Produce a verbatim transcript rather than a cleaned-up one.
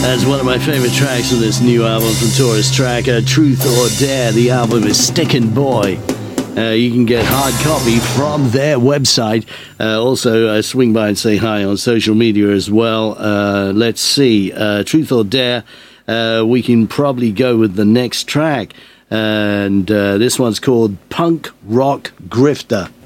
That's one of my favorite tracks on this new album from Taurus Track, uh, Truth or Dare. The album is Stickin' Boy. Uh, you can get hard copy from their website. Uh, also, uh, swing by and say hi on social media as well. Uh, let's see. Uh, Truth or Dare, uh, we can probably go with the next track. And uh, this one's called Punk Rock Grifter.